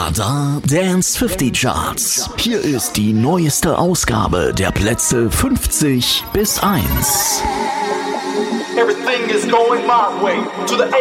Radar Dance 50 Charts. Hier ist die neueste Ausgabe der Plätze 50 bis 1. Everything is going my way to the